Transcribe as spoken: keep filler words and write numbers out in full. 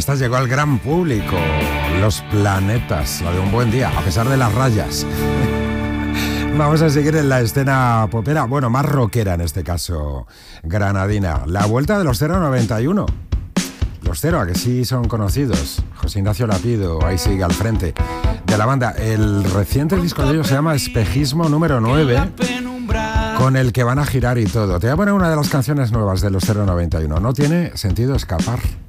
esta llegó al gran público. Los Planetas, la de Un Buen Día, a pesar de las rayas. Vamos a seguir en la escena popera, bueno, más rockera en este caso, granadina. La vuelta de los cero noventa y uno. Los Cero, a que sí son conocidos. José Ignacio Lapido, ahí sigue al frente de la banda. El reciente disco de ellos se llama Espejismo número nueve, con el que van a girar y todo. Te voy a poner una de las canciones nuevas de los cero noventa y uno. No tiene sentido escapar.